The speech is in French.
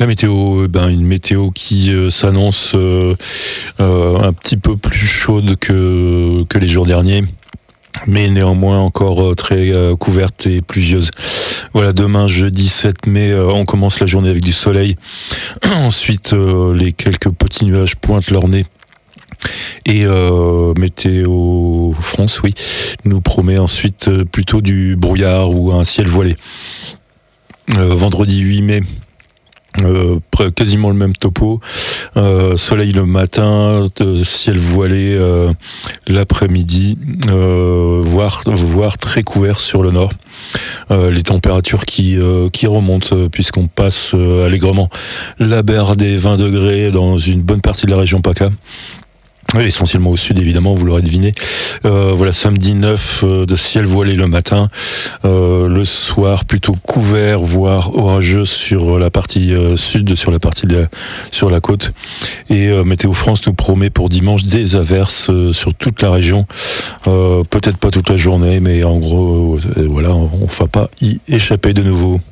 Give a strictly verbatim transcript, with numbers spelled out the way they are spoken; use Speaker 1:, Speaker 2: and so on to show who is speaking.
Speaker 1: La météo, ben une météo qui euh, s'annonce euh, euh, un petit peu plus chaude que, que les jours derniers, mais néanmoins encore euh, très euh, couverte et pluvieuse. Voilà, demain jeudi sept mai, euh, on commence la journée avec du soleil. Ensuite, euh, les quelques petits nuages pointent leur nez. Et euh, Météo France, oui, nous promet ensuite euh, plutôt du brouillard ou un ciel voilé. Euh, vendredi huit mai, Euh, quasiment le même topo, euh, soleil le matin, de ciel voilé euh, l'après-midi, euh, voire, voire très couvert sur le nord. Euh, les températures qui, euh, qui remontent euh, puisqu'on passe euh, allègrement la barre des vingt degrés dans une bonne partie de la région PACA. Essentiellement au sud, évidemment, vous l'aurez deviné. Euh, voilà, samedi neuf, euh, de ciel voilé le matin. Euh, le soir, plutôt couvert, voire orageux sur la partie euh, sud, sur la partie de la, sur la côte. Et euh, Météo France nous promet pour dimanche des averses euh, sur toute la région. Euh, peut-être pas toute la journée, mais en gros, euh, voilà, on ne va pas y échapper de nouveau.